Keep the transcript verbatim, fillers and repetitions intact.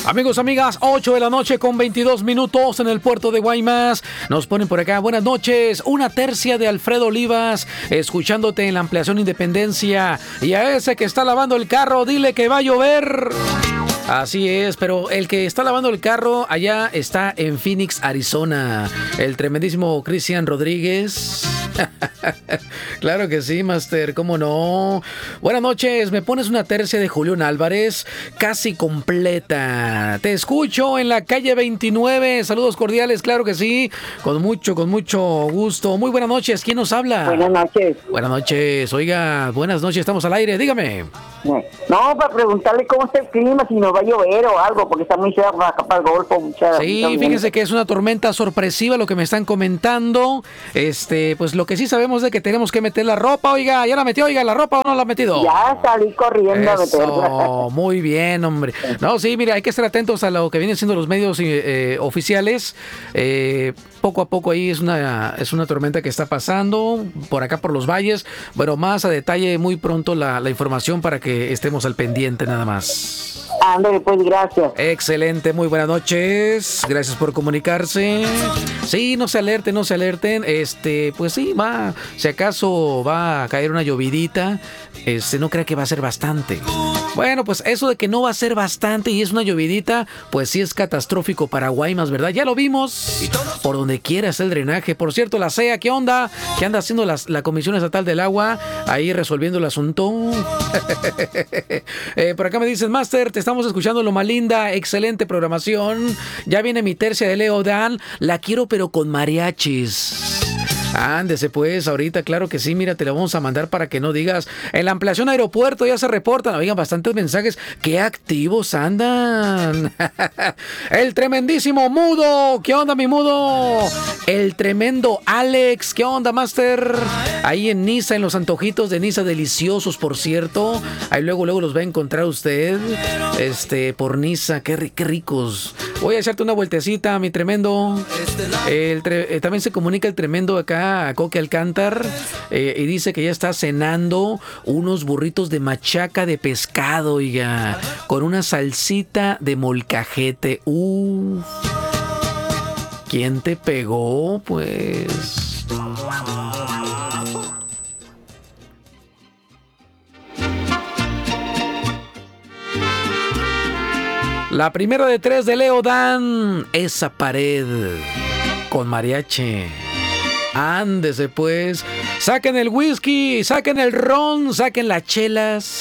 Amigos, amigas, ocho de la noche con veintidós minutos en el puerto de Guaymas. Nos ponen por acá, buenas noches, una tercia de Alfredo Olivas, escuchándote en la ampliación Independencia. Y a ese que está lavando el carro, dile que va a llover. Así es, pero el que está lavando el carro allá está en Phoenix, Arizona. El tremendísimo Cristian Rodríguez. Claro que sí, Master, cómo no. Buenas noches, me pones una tercia de Julián Álvarez, casi completa. Te escucho en la calle veintinueve. Saludos cordiales, claro que sí. Con mucho, con mucho gusto. Muy buenas noches, ¿quién nos habla? Buenas noches. Buenas noches, oiga, buenas noches, estamos al aire, dígame. No, para preguntarle cómo está el clima, si nos va a llover o algo, porque está muy cerca acá para el Golfo. Mucha, sí, mucha fíjense que es una tormenta sorpresiva lo que me están comentando. Este, pues lo que sí sabemos de que tenemos que meter la ropa, oiga, ¿ya la metió, oiga, la ropa o no la ha metido? Ya salí corriendo Eso, a meterla. Muy bien, hombre. No, sí, mira, hay que estar atentos a lo que vienen siendo los medios eh, oficiales. Eh, poco a poco ahí es una, es una tormenta que está pasando por acá por los valles. Bueno, más a detalle muy pronto la, la información para que estemos al pendiente nada más. Ándale, pues, gracias. Excelente, muy buenas noches. Gracias por comunicarse. Sí, no se alerten, no se alerten. Este, pues sí, va. Si acaso va a caer una llovidita, este, no crea que va a ser bastante. Bueno, pues eso de que no va a ser bastante y es una llovidita, pues sí es catastrófico para Guaymas, ¿verdad? Ya lo vimos. Por donde quiera está el drenaje. Por cierto, la C E A, ¿qué onda? ¿Qué anda haciendo la, la Comisión Estatal del Agua? Ahí resolviendo el asunto. eh, por acá me dicen, Master, te estamos escuchando Loma Linda. Excelente programación. Ya viene mi tercia de Leo Dan. La quiero pero con mariachis. Ándese pues, ahorita, claro que sí, mira, te la vamos a mandar para que no digas. En la ampliación aeropuerto ya se reportan, oigan, bastantes mensajes. ¡Qué activos andan! El tremendísimo Mudo, ¿qué onda, mi Mudo? El tremendo Alex, ¿qué onda, Master? Ahí en Niza, en los antojitos de Niza, deliciosos, por cierto. Ahí luego, luego los va a encontrar usted, este, por Niza, qué, qué ricos. Voy a echarte una vueltecita, mi tremendo. El tre- eh, también se comunica el tremendo acá a Coque Alcántar eh, y dice que ya está cenando unos burritos de machaca de pescado, oiga, con una salsita de molcajete. Uf. ¿Quién te pegó, pues? La primera de tres de Leo Dan, esa pared con mariachi. Ándese pues, saquen el whisky, saquen el ron, saquen las chelas.